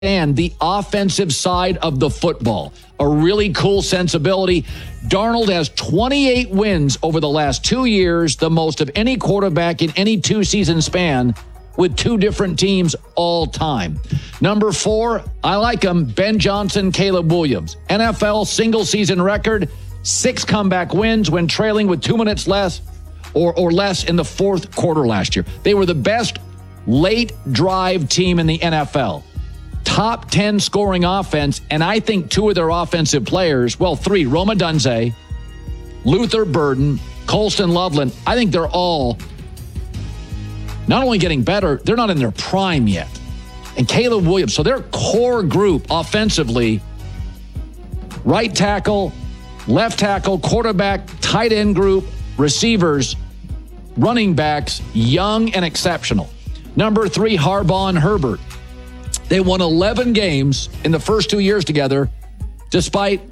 and the offensive side of the football. A really cool sensibility. Darnold has 28 wins over the last 2 years, the most of any quarterback in any two-season span with two different teams all time. Number 4, I like him, Ben Johnson, Caleb Williams. NFL single-season record, 6 comeback wins when trailing with 2 minutes less or less in the fourth quarter last year. They were the best late drive team in the NFL. Top 10 scoring offense, and I think 2 of their offensive players, 3, Roma Dunze, Luther Burden, Colston Loveland, I think they're all not only getting better, they're not in their prime yet. And Caleb Williams, so their core group offensively, right tackle, left tackle, quarterback, tight end group, receivers, running backs, young and exceptional. Number 3, Harbaugh and Herbert. They won 11 games in the first 2 years together, despite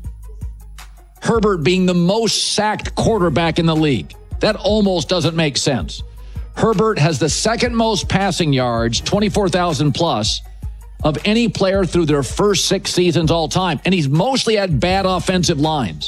Herbert being the most sacked quarterback in the league. That almost doesn't make sense. Herbert has the second most passing yards, 24,000 plus, of any player through their first 6 seasons all time. And he's mostly had bad offensive lines.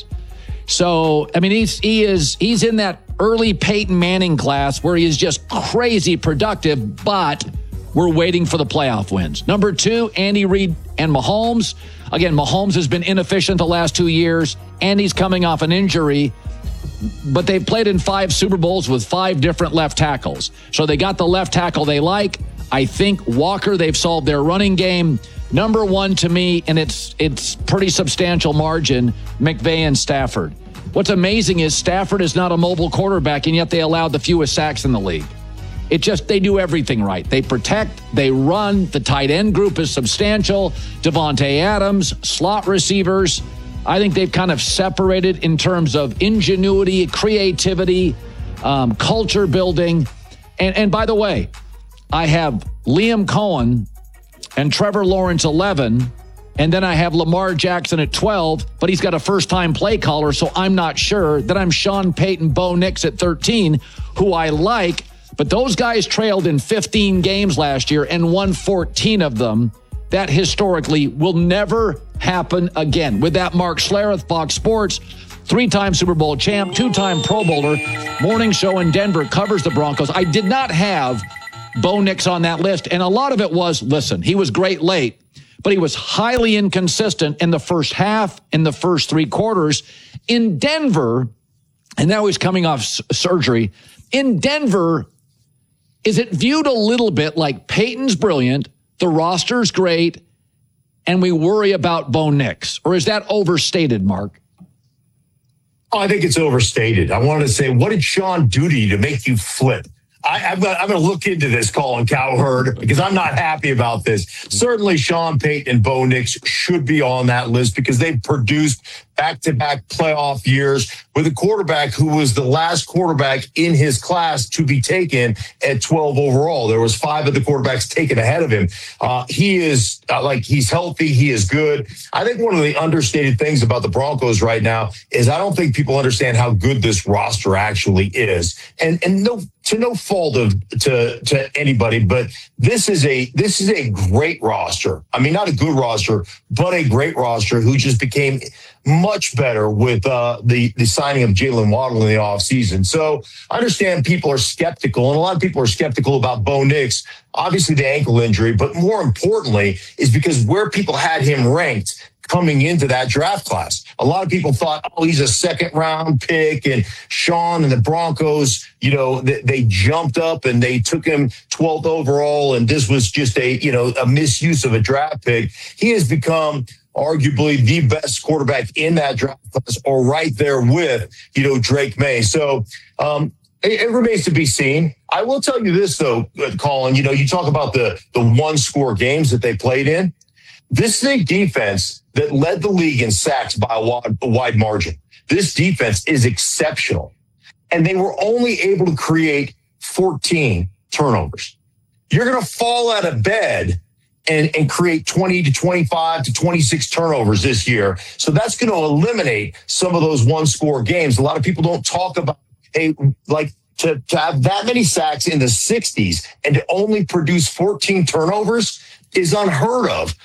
So, I mean, he's in that early Peyton Manning class where he is just crazy productive, but we're waiting for the playoff wins. Number 2, Andy Reid and Mahomes. Again, Mahomes has been inefficient the last 2 years. Andy's coming off an injury, but they've played in 5 Super Bowls with 5 different left tackles. So they got the left tackle they like. I think Walker, they've solved their running game. Number 1 to me, and it's pretty substantial margin, McVay and Stafford. What's amazing is Stafford is not a mobile quarterback, and yet they allowed the fewest sacks in the league. They do everything right. They protect, they run. The tight end group is substantial. Devontae Adams, slot receivers. I think they've kind of separated in terms of ingenuity, creativity, culture building. And by the way, I have Liam Cohen and Trevor Lawrence 11, and then I have Lamar Jackson at 12, but he's got a first-time play caller, so I'm not sure. Then I'm Sean Payton, Bo Nix at 13, who I like. But those guys trailed in 15 games last year and won 14 of them. That historically will never happen again. With that, Mark Schlereth, Fox Sports, 3-time Super Bowl champ, 2-time Pro Bowler, morning show in Denver, covers the Broncos. I did not have Bo Nix on that list, and a lot of it was, listen, he was great late, but he was highly inconsistent in the first half, in the first 3 quarters. In Denver, and now he's coming off surgery, in Denver, is it viewed a little bit like Peyton's brilliant, the roster's great, and we worry about Bo Nix? Or is that overstated, Mark? Oh, I think it's overstated. I wanted to say, what did Sean do to you to make you flip? I'm going to look into this, Colin Cowherd, because I'm not happy about this. Certainly, Sean Payton and Bo Nix should be on that list because they've produced back-to-back playoff years with a quarterback who was the last quarterback in his class to be taken at 12 overall. There was 5 of the quarterbacks taken ahead of him. He is he's healthy. He is good. I think one of the understated things about the Broncos right now is I don't think people understand how good this roster actually is. And no fault to anybody, but this is a great roster. I mean, not a good roster, but a great roster who just became much better with the signing of Jalen Waddle in the offseason. So I understand people are skeptical, and a lot of people are skeptical about Bo Nix, obviously the ankle injury, but more importantly is because where people had him ranked coming into that draft class. A lot of people thought, he's a second-round pick, and Sean and the Broncos, they jumped up and they took him 12th overall, and this was just a misuse of a draft pick. He has become arguably the best quarterback in that draft class, or right there with, Drake May. So it remains to be seen. I will tell you this, though, Colin, you talk about the one-score games that they played in. This is a defense that led the league in sacks by a wide margin. This defense is exceptional. And they were only able to create 14 turnovers. You're going to fall out of bed and create 20 to 25 to 26 turnovers this year. So that's going to eliminate some of those one-score games. A lot of people don't talk about, to have that many sacks in the 60s and to only produce 14 turnovers is unheard of.